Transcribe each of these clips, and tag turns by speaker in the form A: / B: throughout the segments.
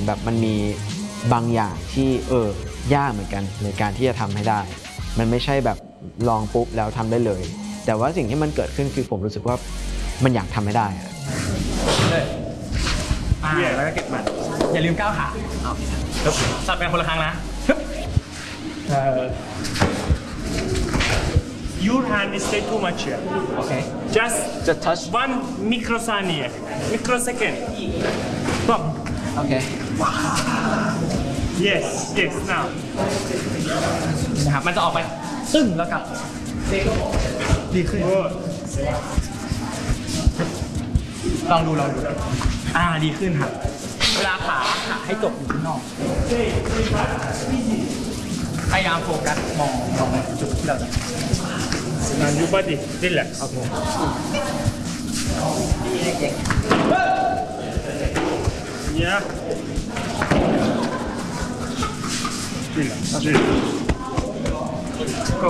A: แบบมันมีบางอย่างที่ยากเหมือนกันในการที่จะทำให้ได้มันไม่ใช่แบบลองปุ๊บแล้วทำได้เลยแต่ว่าสิ่งที่มันเกิดขึ้นคือผมรู้สึกว่ามันอยากทำให้ได้
B: เลยแล้วก็เก็บมันอย่าลืมก้าวขาสับเป็นคนละครั้งนะ
C: Your hand is stay too much here.
B: Okay.
C: Just
B: touch.
C: 1 microsecond. Stop.
B: Okay.
C: Yes. Now.
B: นะครับมันจะออกไปซึ่งแล้วกลับดีขึ้น
C: Good.
B: ลองดูดีขึ้นครับเวลาขาให้จบอยู่ข้างนอกพยายามโฟกัสมองจุดที่เราจะ
C: And your body relax. Okay. Yeah. Relax. Go.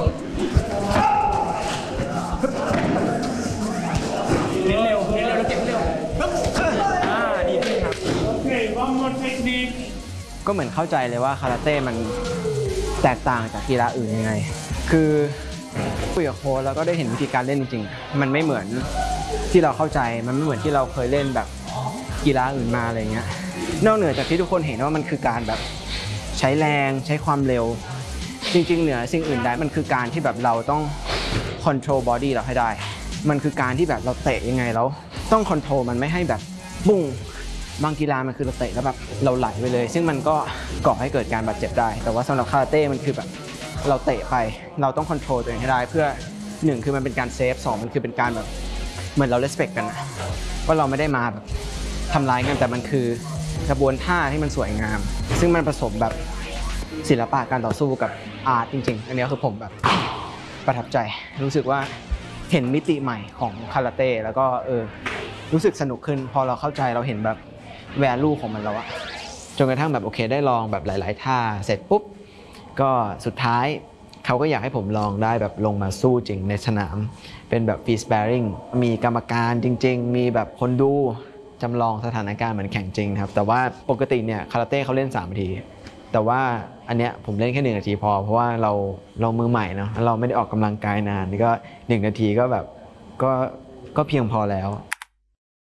B: เน้นเร็วแล้วเก็บเร็วดีขึ้นครับ
C: Okay. One more technique.
A: ก็เหมือนเข้าใจเลยว่าคาราเต้มันแตกต่างจากกีฬาอื่นยังไงคือคุยกับโค้ชแล้วก็ได้เห็นวิธีการเล่นจริงๆมันไม่เหมือนที่เราเข้าใจมันไม่เหมือนที่เราเคยเล่นแบบกีฬาอื่นมาอะไรเงี้ยนอกเหนือจากที่ทุกคนเห็นว่ามันคือการแบบใช้แรงใช้ความเร็วจริงๆเหนือสิ่งอื่นใดมันคือการที่แบบเราต้อง control body เราให้ได้มันคือการที่แบบเราเตะยังไงแล้วต้อง control มันไม่ให้แบบบุ้งบางกีฬามันคือเราเตะแล้วแบบเราไหลไปเลยซึ่งมันก็ก่อให้เกิดการบาดเจ็บได้แต่ว่าสำหรับคาราเต้มันคือแบบเราเตะไปเราต้องควบคุมตัวเองให้ได้เพื่อ1คือมันเป็นการเซฟ2มันคือเป็นการแบบเหมือนเรา respect กันนะว่าเราไม่ได้มาแบบทำร้ายกันแต่มันคือกระบวนท่าที่มันสวยงามซึ่งมันผสมแบบศิลปะการต่อสู้กับอาร์ตจริงๆอันนี้คือผมแบบประทับใจรู้สึกว่าเห็นมิติใหม่ของคาราเต้แล้วก็รู้สึกสนุกขึ้นพอเราเข้าใจเราเห็นแบบvalue ของมันแล้วอะจนกระทั่งแบบโอเคได้ลองแบบหลายๆท่าเสร็จปุ๊บก็สุดท้ายเขาก็อยากให้ผมลองได้แบบลงมาสู้จริงในสนามเป็นแบบ free sparring มีกรรมการจริงๆมีแบบคนดูจำลองสถานการณ์เหมือนแข่งจริงครับแต่ว่าปกติเนี่ยคาราเต้เขาเล่น3 นาทีแต่ว่าอันเนี้ยผมเล่นแค่1 นาทีพอเพราะว่าเรามือใหม่เนาะเราไม่ได้ออกกำลังกายนานก็1 นาทีก็แบบก็เพียงพอแล้ว